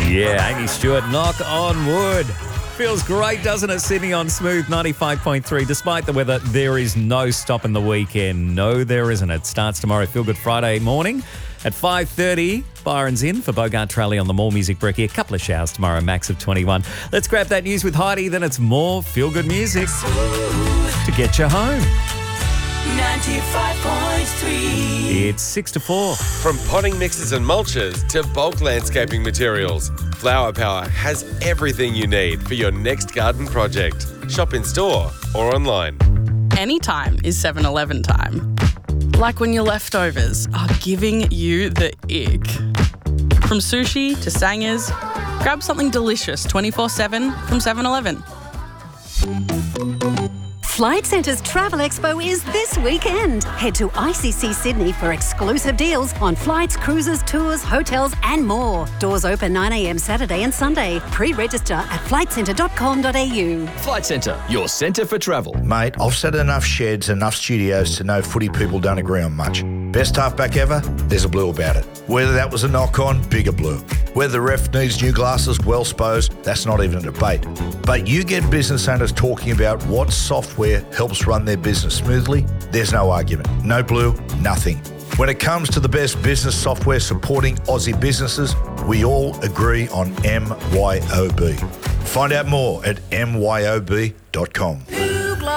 Yeah, Amy Stewart, Knock on Wood. Feels great, doesn't it, Sydney on Smooth 95.3. Despite the weather, there is no stopping the weekend. No, there isn't. It starts tomorrow, Feel Good Friday morning at 5:30. Byron's in for Bogart Trally on the More Music Brekkie. A couple of showers tomorrow, max of 21. Let's grab that news with Heidi, then it's more Feel Good music to get you home. 95.3. It's 6 to 4. From potting mixes and mulches to bulk landscaping materials, Flower Power has everything you need for your next garden project. Shop in store or online. Anytime is 7-Eleven time. Like when your leftovers are giving you the ick. From sushi to sangers, grab something delicious 24/7 from 7-Eleven. Flight Centre's Travel Expo is this weekend. Head to ICC Sydney for exclusive deals on flights, cruises, tours, hotels and more. Doors open 9 a.m. Saturday and Sunday. Pre-register at flightcentre.com.au. Flight Centre, your centre for travel. Mate, I've set enough sheds, enough studios to know footy people don't agree on much. Best halfback ever? There's a blue about it. Whether that was a knock-on, bigger blue. Whether the ref needs new glasses, well supposed, that's not even a debate. But you get business owners talking about what software helps run their business smoothly, there's no argument. No blue, nothing. When it comes to the best business software supporting Aussie businesses, we all agree on MYOB. Find out more at myob.com.